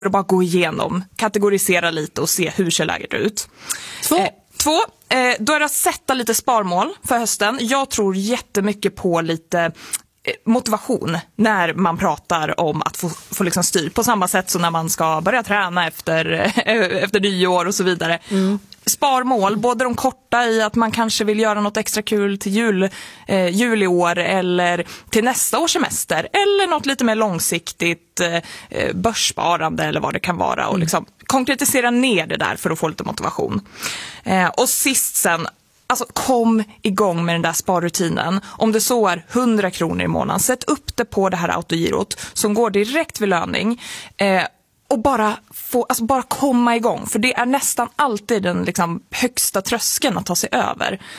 och bara gå igenom, kategorisera lite och se hur ser läget ut. 2. Då är det att sätta lite sparmål för hösten. Jag tror jättemycket på lite motivation när man pratar om att få liksom styr. På samma sätt som när man ska börja träna efter nyår och så vidare. Sparmål, både de korta i att man kanske vill göra något extra kul till jul i år eller till nästa års semester, eller något lite mer långsiktigt börssparande eller vad det kan vara, och liksom konkretisera ner det där för att få lite motivation. Och sist sen, alltså kom igång med den där sparrutinen. Om det så är 100 kronor i månaden, sätt upp det på det här autogirot som går direkt vid löning, och bara komma igång. För det är nästan alltid den liksom högsta tröskeln att ta sig över.